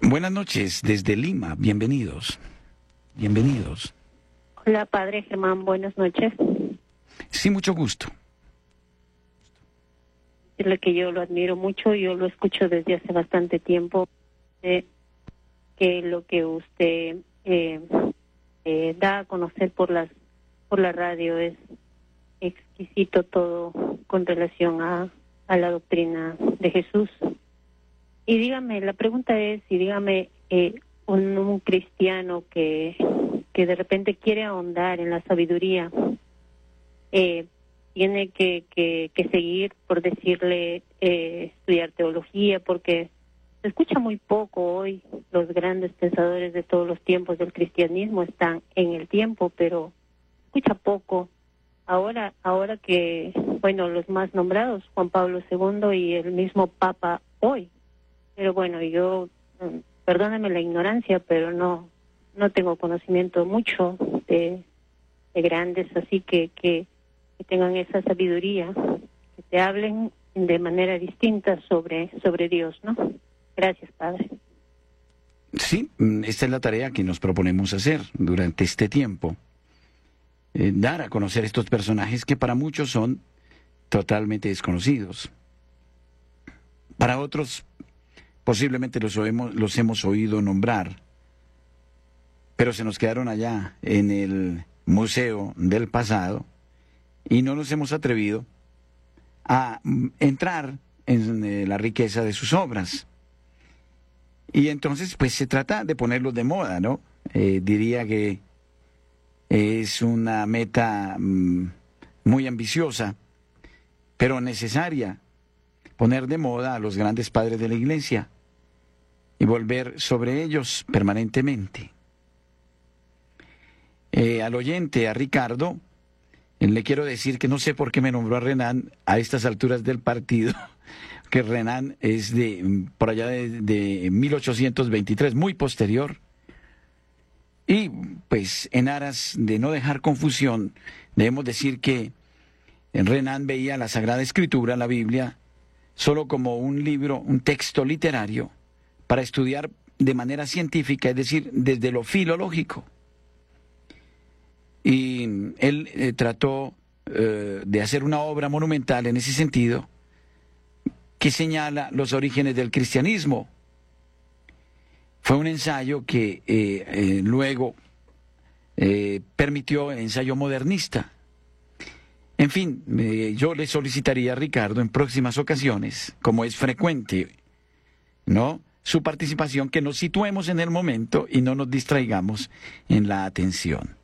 Buenas noches desde Lima, bienvenidos. Bienvenidos. Hola, padre Germán, buenas noches. Sí, mucho gusto. Decirle que yo lo admiro mucho, yo lo escucho desde hace bastante tiempo, que lo que usted da a conocer por la radio es exquisito todo con relación a la doctrina de Jesús. Y dígame, la pregunta es, y dígame, un cristiano que de repente quiere ahondar en la sabiduría, tiene que seguir, por decirle, estudiar teología, porque se escucha muy poco hoy. Los grandes pensadores de todos los tiempos del cristianismo están en el tiempo, pero se escucha poco. Ahora que, bueno, los más nombrados, Juan Pablo II y el mismo Papa hoy. Pero bueno, yo, perdóname la ignorancia, pero no tengo conocimiento mucho de grandes, así que tengan esa sabiduría, que te hablen de manera distinta sobre Dios, ¿no? Gracias, Padre. Sí, esta es la tarea que nos proponemos hacer durante este tiempo. Dar a conocer estos personajes que para muchos son totalmente desconocidos. Para otros, posiblemente los hemos oído nombrar, pero se nos quedaron allá en el museo del pasado y no nos hemos atrevido a entrar en la riqueza de sus obras. Y entonces, pues se trata de ponerlos de moda, ¿no? Diría que es una meta muy ambiciosa, pero necesaria, poner de moda a los grandes padres de la Iglesia y volver sobre ellos permanentemente. Al oyente, a Ricardo, le quiero decir que no sé por qué me nombró a Renan a estas alturas del partido, que Renan es por allá de 1823, muy posterior. Y pues en aras de no dejar confusión, debemos decir que Renan veía la Sagrada Escritura, la Biblia, solo como un libro, un texto literario para estudiar de manera científica, es decir, desde lo filológico. Y él trató de hacer una obra monumental en ese sentido, que señala los orígenes del cristianismo. Fue un ensayo que luego permitió el ensayo modernista. En fin, yo le solicitaría a Ricardo en próximas ocasiones, como es frecuente, ¿no?, su participación, que nos situemos en el momento y no nos distraigamos en la atención.